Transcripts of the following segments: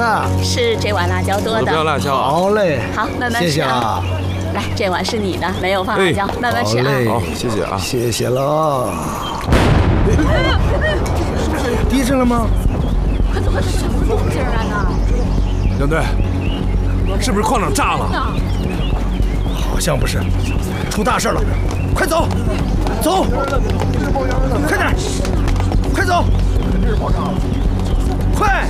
的？ 是这碗辣椒多的。 不要辣椒。 好嘞， 好，慢慢吃啊。 谢谢啊。 来，这碗是你的，没有放辣椒，慢慢吃啊。 好，谢谢啊。 谢谢了。地震了吗？ 快走，什么动静啊呢？ 杨队，是不是矿场炸了？ 好像不是，出大事了！快走，走，快点，快走，快！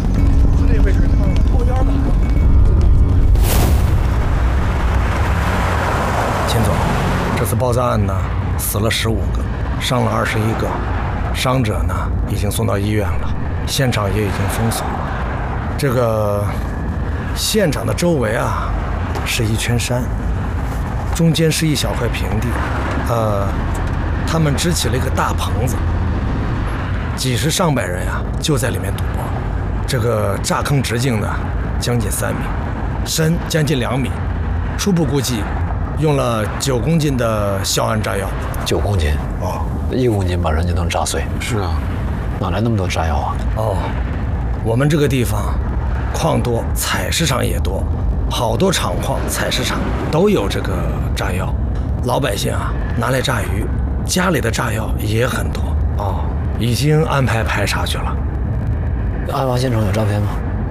秦总，这次爆炸案呢，死了15个，伤了21个，伤者呢已经送到医院了，现场也已经封锁。这个现场的周围啊，是一圈山。中间是一小块平地，他们支起了一个大棚子，几十上百人呀就在里面赌博。这个炸坑直径呢将近3米，深将近2米，初步估计用了9公斤的硝铵炸药。 9公斤？哦，1公斤把人家能炸碎。 是啊， 哪来那么多炸药啊？ 哦，我们这个地方矿多，采石场也多。好多厂矿、采石场都有这个炸药，老百姓啊拿来炸鱼，家里的炸药也很多。哦，已经安排排查去了。 案发现场有照片吗？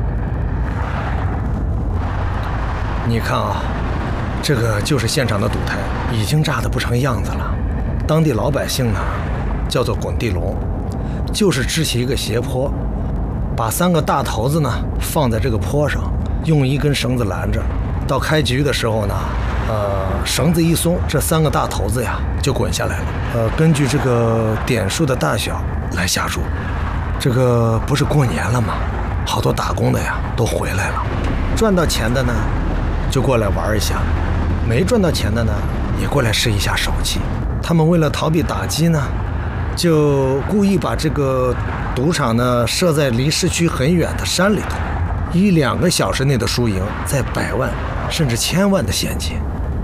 你看啊，这个就是现场的赌台，已经炸得不成样子了。当地老百姓呢，叫做滚地龙，就是支起一个斜坡，把3个大头子呢放在这个坡上。用一根绳子拦着，到开局的时候呢，绳子一松，这3个大头子呀就滚下来了。根据这个点数的大小来下注。这个不是过年了吗？好多打工的呀都回来了，赚到钱的呢就过来玩一下，没赚到钱的呢也过来试一下手气。他们为了逃避打击呢，就故意把这个赌场呢设在离市区很远的山里头。1-2个小时内的输赢，在100万甚至1000万的现金。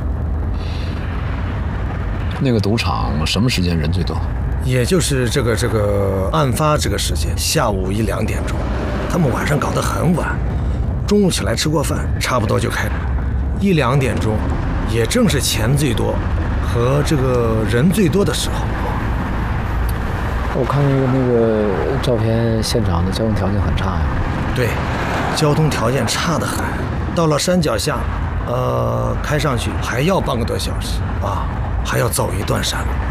那个赌场什么时间人最多？ 也就是这个案发这个时间，下午1、2点钟。他们晚上搞得很晚，中午起来吃过饭，差不多就开，1、2点钟，也正是钱最多和这个人最多的时候。 我看那个照片，现场的交通条件很差呀。 对。交通条件差得很，到了山脚下，开上去还要半个多小时啊，还要走一段山路。